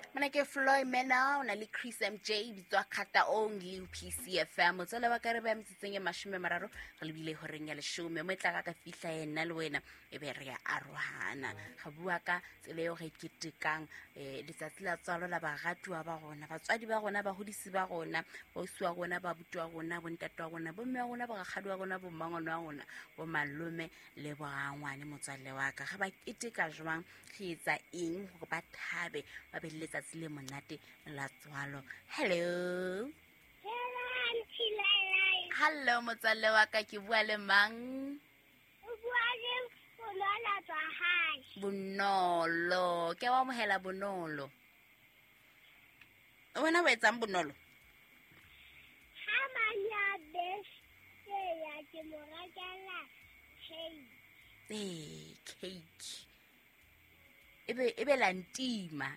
Mona ke Floyd Mena ona le Chris MJ bitswa Khata Only PCFM motswela wa ka re ba metseng e 30 re lebile ho reng ya 10 mo tla ka fihla yena le wena e be re ya arohana ga bua ka tsele yo ge ketekang letsatsi la tsalo la bagatwa ba gona batswadi ba gona ba hodisi ba gona ba uswa gona ba butwa gona bo ntatwa gona bo mme gona ba gakgadwa gona bo mangono wa gona bo malome le boangwane motswalle wa ka ga ba keteka jwang ge etsa eng go ba thabe ba be letsatsi le monate la tswalo. Hello hello motswalle wa ka ke bua le mang? O bua le Bonolo tswa hae. Bonolo ke wa mohela Bonolo wena wa etsang Bonolo? Ha manya bese ya ke mo rakela cake ebe la ntima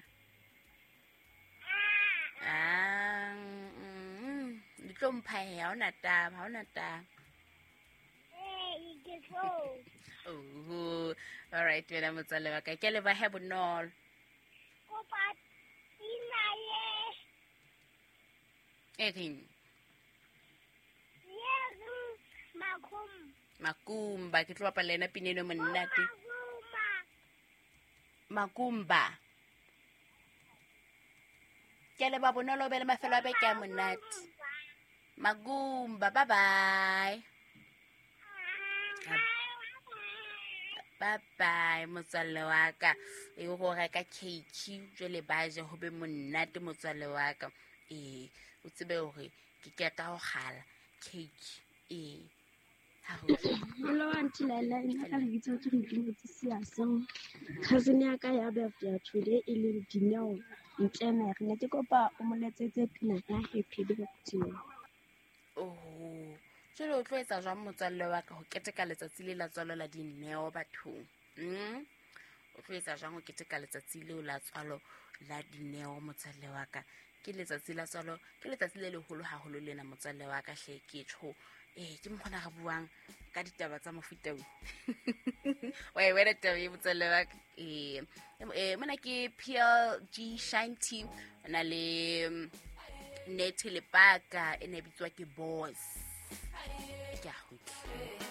di tlo mpha ha ona taba ke so. oh all right wena motswalle wa ka ke le ba he Bonolo Kopa ina eng makumba ke tlo bapala lena pineno monate makumba ke le ba Bonolo be le mafelo a beke a monate magumba bye bye motswalle wa ka e go reka cake jwale ba je ho be monate motswalle wa ka o tsebe hore ke keta go gala cake Hello, Auntie Laila. Ina ka lebitso ke Mpimotse Seaseng. Cousin ya ka ya birthday today e leng Dineo Ntleme. Re ne ke kopa o mo letsetse pina ya happy birthday. Jwale o tlo etsa jwang motswalle wa ka ho keteka letsatsi le la tswalo la Dineo bathong? O tlo etsa jwang ho keteka letsatsi le la tswalo la Dineo motswalle wa ka? Ke letsatsi la tswalo ke letsatsi le leholo haholo lena motswalle wa ka hle ke tjho ke mkhona ga buang ka ditaba tsa mofuta wa wena taba e motswalle wa ka mona ke PLG Shine Team na le Nete Lepaka ene bitswa ke Boss ke a